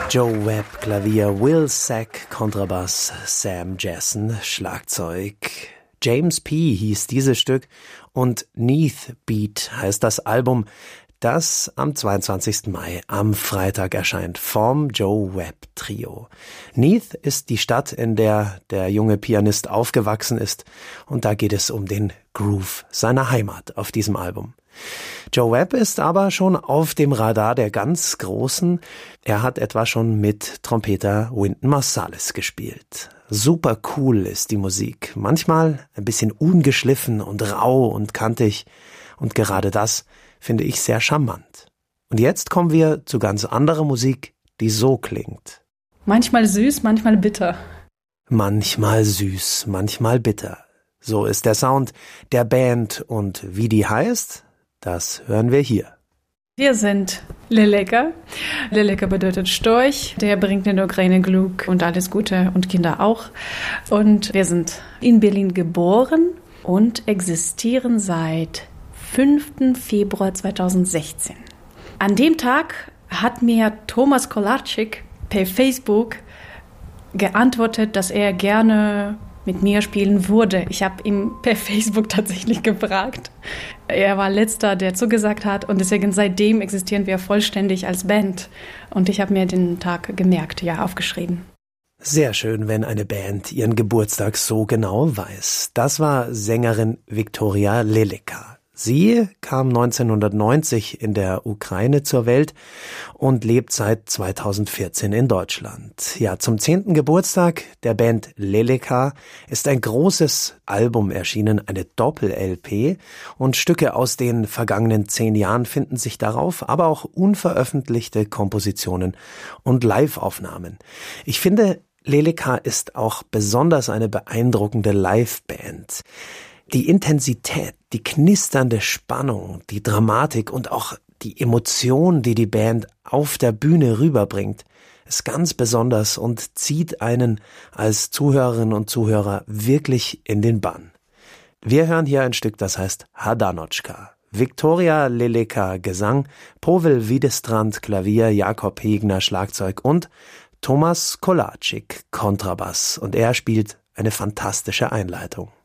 Joe Webb, Klavier, Will Sack, Kontrabass, Sam Jassen, Schlagzeug. James P. hieß dieses Stück und Neath Beat heißt das Album, das am 22. Mai am Freitag erscheint, vom Joe Webb Trio. Neath ist die Stadt, in der der junge Pianist aufgewachsen ist, und da geht es um den Groove seiner Heimat auf diesem Album. Joe Webb ist aber schon auf dem Radar der ganz Großen. Er hat etwa schon mit Trompeter Wynton Marsalis gespielt. Super cool ist die Musik, manchmal ein bisschen ungeschliffen und rau und kantig, und gerade das finde ich sehr charmant. Und jetzt kommen wir zu ganz anderer Musik, die so klingt. Manchmal süß, manchmal bitter. Manchmal süß, manchmal bitter. So ist der Sound der Band, und wie die heißt, das hören wir hier. Wir sind Leleka. Leleka bedeutet Storch. Der bringt in der Ukraine Glück und alles Gute und Kinder auch. Und wir sind in Berlin geboren und existieren seit 5. Februar 2016. An dem Tag hat mir Thomas Kolarczyk per Facebook geantwortet, dass er gerne mit mir spielen würde. Ich habe ihn per Facebook tatsächlich gefragt. Er war letzter, der zugesagt hat, und deswegen seitdem existieren wir vollständig als Band. Und ich habe mir den Tag gemerkt, ja, aufgeschrieben. Sehr schön, wenn eine Band ihren Geburtstag so genau weiß. Das war Sängerin Viktoria Leleka. Sie kam 1990 in der Ukraine zur Welt und lebt seit 2014 in Deutschland. Ja, zum 10. Geburtstag der Band Leleka ist ein großes Album erschienen, eine Doppel-LP, und Stücke aus den vergangenen 10 Jahren finden sich darauf, aber auch unveröffentlichte Kompositionen und Live-Aufnahmen. Ich finde, Leleka ist auch besonders eine beeindruckende Liveband. Die Intensität, die knisternde Spannung, die Dramatik und auch die Emotion, die die Band auf der Bühne rüberbringt, ist ganz besonders und zieht einen als Zuhörerinnen und Zuhörer wirklich in den Bann. Wir hören hier ein Stück, das heißt Hadanotschka. Viktoria Leleka Gesang, Povel Wiedestrand Klavier, Jakob Hegner Schlagzeug und Thomas Kolarczyk Kontrabass. Und er spielt eine fantastische Einleitung.